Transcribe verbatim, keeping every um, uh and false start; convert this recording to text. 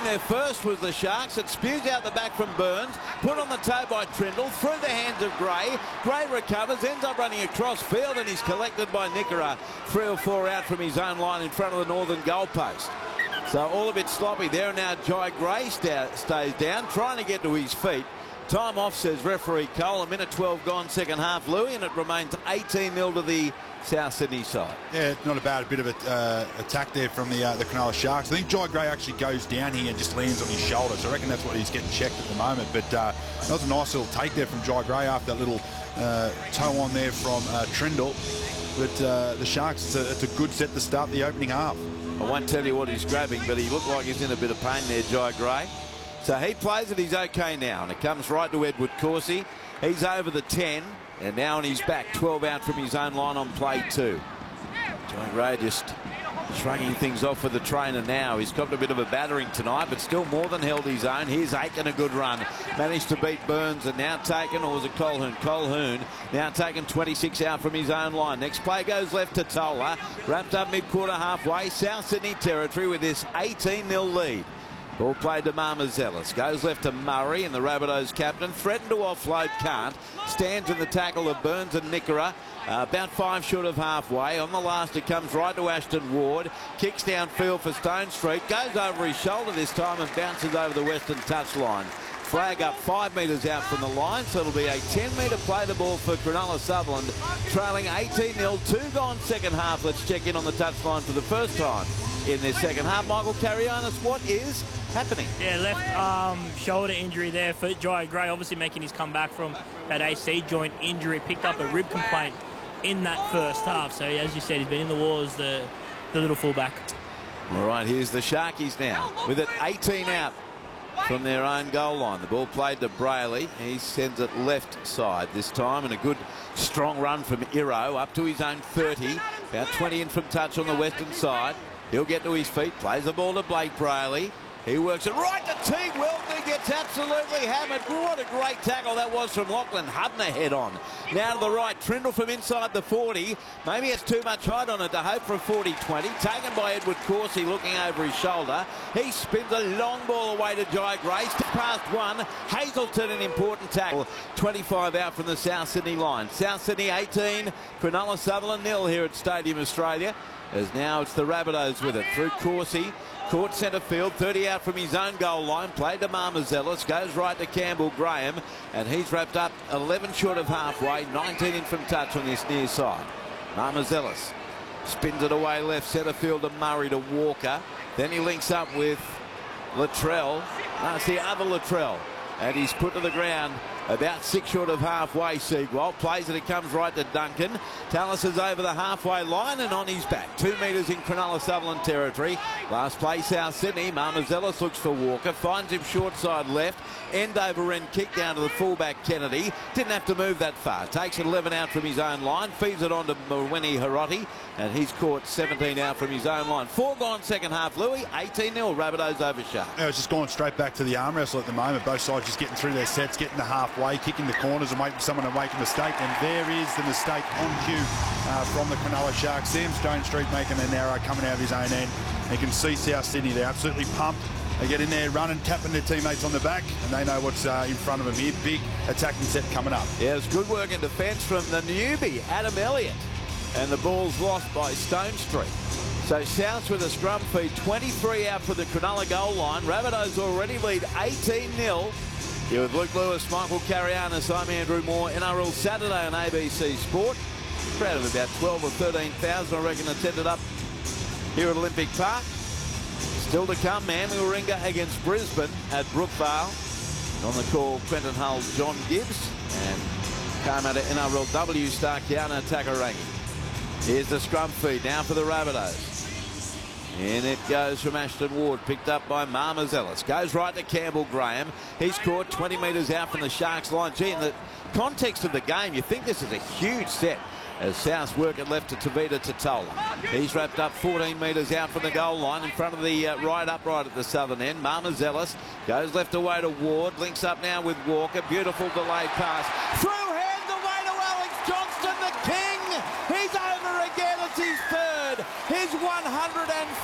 there first was the Sharks. It spews out the back from Burns, put on the toe by Trindle, through the hands of Gray. Gray recovers, ends up running across field, and he's collected by Nickera, three or four out from his own line in front of the northern goalpost. So all a bit sloppy there. Now Jai Gray stays down, trying to get to his feet. Time off, says referee Cole. A minute twelve gone, second half, Louis, and it remains eighteen nil to the South Sydney side. Yeah, not a bad bit of a, uh, attack there from the uh, the Cronulla Sharks. I think Jai Gray actually goes down here and just lands on his shoulder, so I reckon that's what he's getting checked at the moment. But uh, that was a nice little take there from Jai Gray after that little uh, toe on there from uh, Trindle. But uh, the Sharks, it's a, it's a good set to start the opening half. I won't tell you what he's grabbing, but he looked like he's in a bit of pain there, Jai Gray. So he plays it, he's okay now, and it comes right to Edward Corsi. He's over the ten, and now on his back, twelve out from his own line on play two. Jai Gray just shrugging things off with the trainer now. He's got a bit of a battering tonight, but still more than held his own. Here's Aiken, a good run. Managed to beat Burns, and now taken, or was it Colhoun? Colhoun now taken twenty-six out from his own line. Next play goes left to Tola. Wrapped up mid-quarter halfway. South Sydney territory with this eighteen nil lead. Ball played to Marmazelis. Goes left to Murray, and the Rabbitohs captain threatened to offload, can't. Stands in the tackle of Burns and Nickera. Uh, about five short of halfway. On the last, it comes right to Ashton Ward. Kicks downfield for Stone Street. Goes over his shoulder this time and bounces over the western touchline. Flag up five metres out from the line, so it'll be a ten metre play the ball for Cronulla Sutherland, trailing eighteen nil. Two gone second half. Let's check in on the touchline for the first time in this second half. Michael Carianis, what is happening? Yeah, left um, shoulder injury there for Jai Gray, obviously making his comeback from that A C joint injury. Picked up a rib complaint in that first half. So, as you said, he's been in the wars, the, the little fullback. All right, here's the Sharkies now with it eighteen out from their own goal line. The ball played to Brayley. He sends it left side this time, and a good strong run from Iro up to his own thirty. About twenty in from touch on the western side. He'll get to his feet, plays the ball to Blake Brayley. He works it right to Teague Wilton. He gets absolutely hammered. What a great tackle that was from Lachlan Hubner head on. Now to the right, Trindle from inside the forty. Maybe it's too much height on it to hope for a forty twenty. Taken by Edward Corsi, looking over his shoulder. He spins a long ball away to Jai Gray. Still past one. Hazelton, an important tackle. twenty-five out from the South Sydney line. South Sydney eighteen, Cronulla Sutherland nil here at Stadium Australia. As now it's the Rabbitohs with it through Corsi. Caught centre field, thirty out from his own goal line. Played to Marmazelis, goes right to Campbell Graham, and he's wrapped up eleven short of halfway, nineteen in from touch on this near side. Marmazelis spins it away left centre field to Murray to Walker. Then he links up with Latrell. That's the other Latrell, and he's put to the ground about six short of halfway. Seagwell plays it, it comes right to Duncan. Tallis is over the halfway line and on his back. Two metres in Cronulla Sutherland territory. Last play South Sydney. Marmazelis looks for Walker, finds him short side left. End over end kick down to the fullback Kennedy. Didn't have to move that far. Takes it eleven out from his own line. Feeds it on to Mwini Hiroti, and he's caught seventeen out from his own line. Four gone second half, Louis. eighteen nil, Rabbitohs over Sharks. Yeah, it's just going straight back to the arm wrestle at the moment. Both sides just getting through their sets, getting to halfway, kicking the corners and waiting for someone to make a mistake. And there is the mistake on cue uh, from the Cronulla Sharks. Sam Stone Street making an error, coming out of his own end. You can see South Sydney, they're absolutely pumped. They get in there running, tapping their teammates on the back, and they know what's uh, in front of them here. Big attacking set coming up. Yeah, it's good work in defence from the newbie, Adam Elliott. And the ball's lost by Stone Street. So Souths with a scrum feed, twenty-three out for the Cronulla goal line. Rabbitohs already lead eighteen nil. Here with Luke Lewis, Michael Carianis, I'm Andrew Moore. N R L Saturday on A B C Sport. Crowd of about twelve or thirteen thousand, I reckon, attended up here at Olympic Park. Still to come, Manly Warringah against Brisbane at Brookvale. On the call, Quentin Hull, John Gibbs, and Parramatta N R L W star Kiana Takarangi. Here's the scrum feed now for the Rabbitohs. In it goes from Ashton Ward, picked up by Marmazelis. Goes right to Campbell Graham. He's caught twenty metres out from the Sharks line. Gee, in the context of the game, you think this is a huge set as Souths work it left to Tavita Totola. He's wrapped up fourteen metres out from the goal line in front of the uh, right upright at the southern end. Marmazelis goes left away to Ward. Links up now with Walker. Beautiful delayed pass. Through hands away to Alex Johnston, the king. He's over again. It's his third. His one hundred